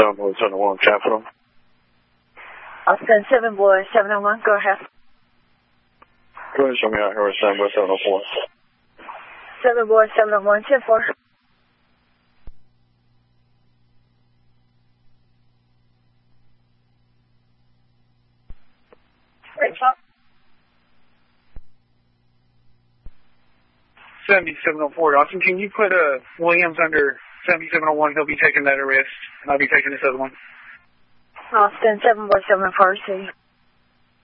7 boy 701 Capital. Austin 7 boy 701, go ahead. Go ahead and show me out here with 7 boy 704. 7 boy 701, 10-4. Great shot. 7704, Austin, can you put Williams under 7701? He'll be taking that arrest, and I'll be taking this other one. Austin 7 boy 704, see.